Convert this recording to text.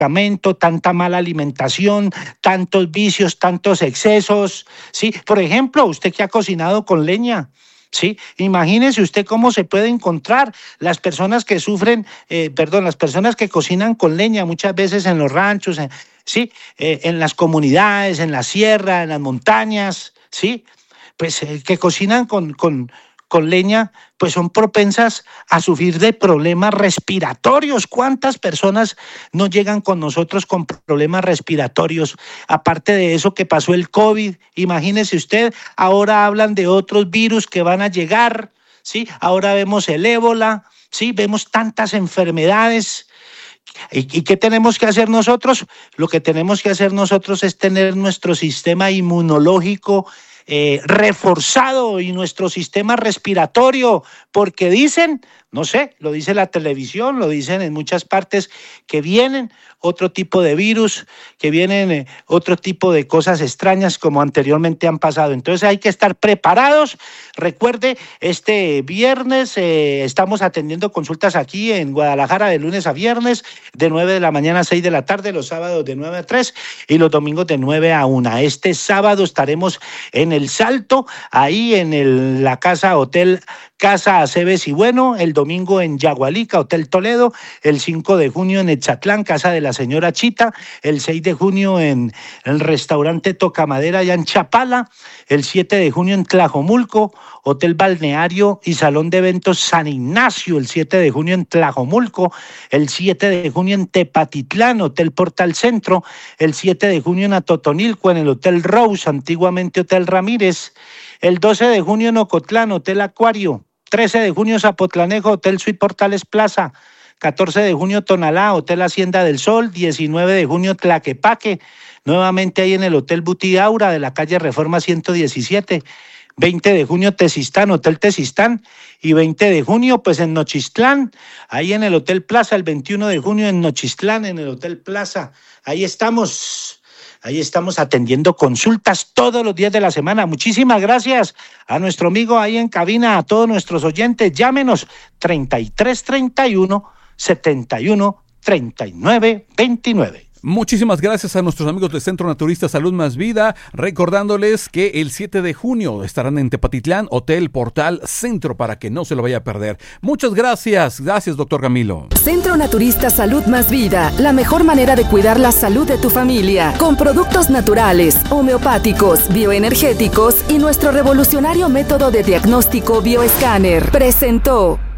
medicamento, tanta mala alimentación, tantos vicios, tantos excesos, ¿sí? Por ejemplo, usted que ha cocinado con leña, ¿sí? Imagínese usted cómo se puede encontrar las personas que sufren, las personas que cocinan con leña muchas veces en los ranchos, ¿sí? En las comunidades, en la sierra, en las montañas, ¿sí? Pues que cocinan con leña, pues son propensas a sufrir de problemas respiratorios. ¿Cuántas personas no llegan con nosotros con problemas respiratorios? Aparte de eso que pasó el COVID, imagínese usted, ahora hablan de otros virus que van a llegar, ¿sí? Ahora vemos el ébola, ¿sí? Vemos tantas enfermedades. ¿Y qué tenemos que hacer nosotros? Lo que tenemos que hacer nosotros es tener nuestro sistema inmunológico reforzado y nuestro sistema respiratorio, porque dicen, no sé, lo dice la televisión, lo dicen en muchas partes, que vienen otro tipo de virus, que vienen otro tipo de cosas extrañas como anteriormente han pasado. Entonces hay que estar preparados. Recuerde, este viernes estamos atendiendo consultas aquí en Guadalajara de lunes a viernes, de 9 de la mañana a 6 de la tarde, los sábados de 9 a 3 y los domingos de 9 a 1. Este sábado estaremos en El Salto, ahí en la casa Hotel Casa Aceves y Bueno, el domingo en Yagualica, Hotel Toledo, el 5 de junio en Etzatlán, Casa de la Señora Chita, el 6 de junio en el restaurante Tocamadera allá en Chapala, el 7 de junio en Tlajomulco, Hotel Balneario y Salón de Eventos San Ignacio, el 7 de junio en Tlajomulco, el 7 de junio en Tepatitlán, Hotel Portal Centro, el 7 de junio en Atotonilco, en el Hotel Rose, antiguamente Hotel Ramírez, el 12 de junio en Ocotlán, Hotel Acuario, 13 de junio Zapotlanejo, Hotel Suite Portales Plaza, 14 de junio Tonalá, Hotel Hacienda del Sol, 19 de junio Tlaquepaque, nuevamente ahí en el Hotel Buti Aura de la calle Reforma 117, 20 de junio Tezistán, Hotel Tezistán, y 20 de junio pues en Nochistlán, ahí en el Hotel Plaza, el 21 de junio en Nochistlán, en el Hotel Plaza, ahí estamos atendiendo consultas todos los días de la semana. Muchísimas gracias a nuestro amigo ahí en cabina, a todos nuestros oyentes. Llámenos 3331 71 39 29. Muchísimas gracias a nuestros amigos del Centro Naturista Salud Más Vida, recordándoles que el 7 de junio estarán en Tepatitlán, Hotel Portal Centro, para que no se lo vaya a perder. Muchas gracias, doctor Camilo. Centro Naturista Salud Más Vida, la mejor manera de cuidar la salud de tu familia, con productos naturales, homeopáticos, bioenergéticos y nuestro revolucionario método de diagnóstico bioescáner. Presentó